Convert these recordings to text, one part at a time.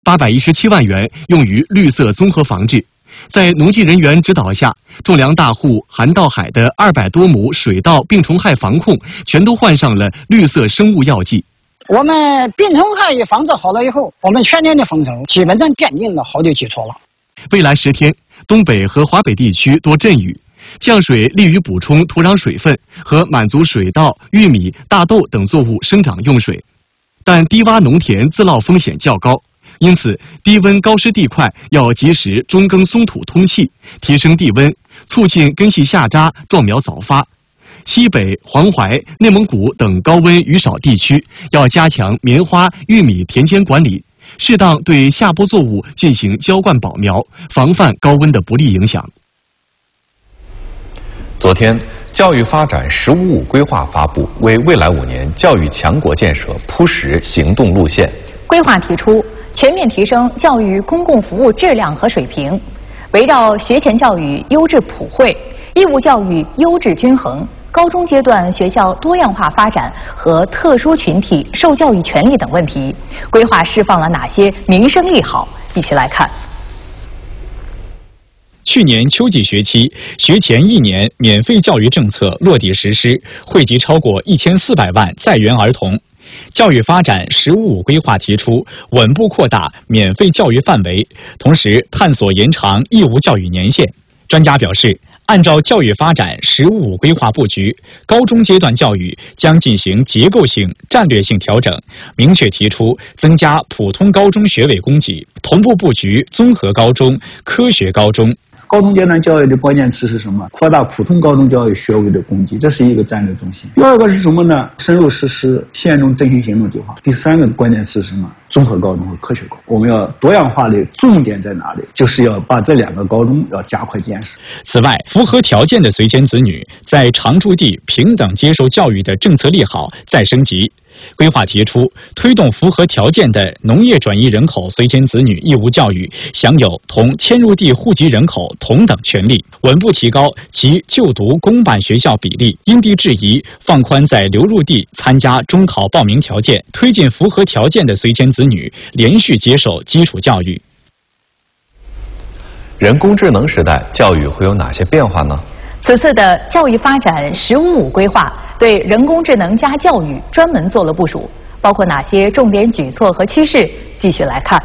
817万元用于绿色综合防治。在农技人员指导下，种粮大户韩道海的200多亩水稻病虫害防控全都换上了绿色生物药剂。 我们病虫害一防治好了以后，我们全年的丰收基本上奠定了好的基础了。 未来10天，东北和华北地区多阵雨，降水利于补充土壤水分和满足水稻、玉米、大豆等作物生长用水，但低洼农田自涝风险较高。因此，低温高湿地块要及时中耕松土通气，提升地温，促进根系下扎，壮苗早发。西北、黄淮、内蒙古等高温雨少地区要加强棉花、玉米田间管理，适当对下播作物进行浇灌保苗，防范高温的不利影响。 昨天，教育发展“十五五”规划发布，为未来5年教育强国建设铺实行动路线。 规划提出，全面提升教育公共服务质量和水平，围绕学前教育优质普惠、义务教育优质均衡、高中阶段学校多样化发展和特殊群体受教育权利等问题，规划释放了哪些民生利好？一起来看。 去年秋季学期，学前1年免费教育政策落地实施，惠及超过1400万在园儿童。教育发展“十五五”规划提出，稳步扩大免费教育范围，同时探索延长义务教育年限。专家表示，按照教育发展“十五五”规划布局，高中阶段教育将进行结构性、战略性调整，明确提出增加普通高中学位供给，同步布局综合高中、科学高中。 高中阶段教育的关键词是什么？扩大普通高中教育学位的供给，这是一个战略中心。第二个是什么呢？深入实施县中振兴行动计划。第三个关键词是什么？综合高中和科学高中。我们要多样化的重点在哪里？就是要把这2个高中要加快建设。 此外，符合条件的随迁子女在常住地平等接受教育的政策利好再升级。规划提出，推动符合条件的农业转移人口随迁子女义务教育享有同迁入地户籍人口同等权利，稳步提高其就读公办学校比例，因地制宜放宽在流入地参加中考报名条件，推进符合条件的随迁子女连续接受基础教育。 人工智能时代，教育会有哪些变化呢？ 此次的教育发展“十五五”规划对人工智能加教育专门做了部署，包括哪些重点举措和趋势？继续来看。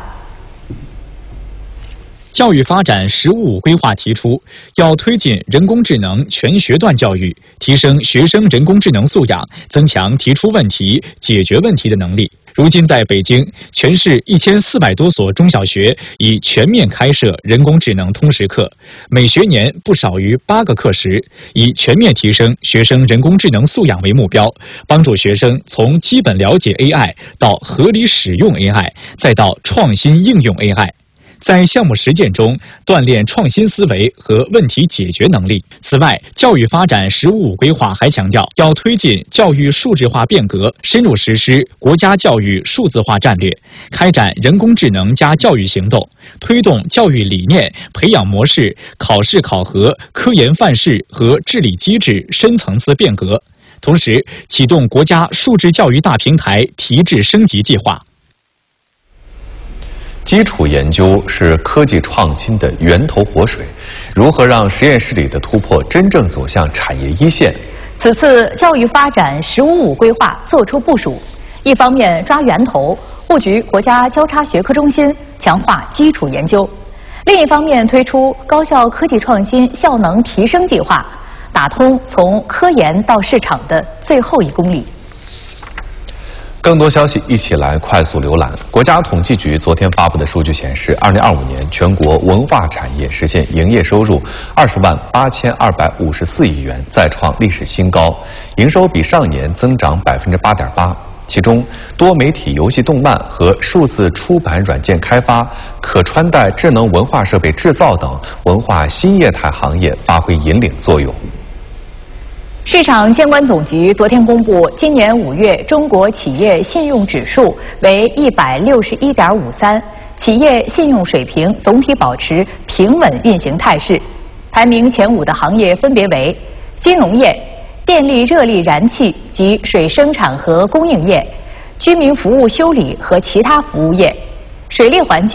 教育发展“十五五”规划提出，要推进人工智能全学段教育，提升学生人工智能素养，增强提出问题、解决问题的能力。如今，在北京，全市1400多所中小学已全面开设人工智能通识课，每学年不少于8个课时，以全面提升学生人工智能素养为目标，帮助学生从基本了解 AI 到合理使用 AI， 再到创新应用 AI。在项目实践中锻炼创新思维和问题解决能力。此外，教育发展“十五五”规划还强调，要推进教育数字化变革，深入实施国家教育数字化战略，开展人工智能加教育行动，推动教育理念、培养模式、考试考核、科研范式和治理机制深层次变革。同时，启动国家数字教育大平台提质升级计划。 基础研究是科技创新的源头活水，如何让实验室里的突破真正走向产业一线？ 此次教育发展“十五五”规划作出部署，一方面抓源头，布局国家交叉学科中心，强化基础研究；另一方面推出高校科技创新效能提升计划，打通从科研到市场的最后1公里。 更多消息一起来快速浏览。国家统计局昨天发布的数据显示，2025年全国文化产业实现营业收入20万8254亿元，再创历史新高，营收比上年增长8.8%。其中，多媒体游戏动漫和数字出版软件开发、可穿戴智能文化设备制造等文化新业态行业发挥引领作用。 市场监管总局昨天公布，今年5月中国企业信用指数为161.53，企业信用水平总体保持平稳运行态势。排名前5的行业分别为金融业、电力热力燃气及水生产和供应业、居民服务修理和其他服务业、 水利环境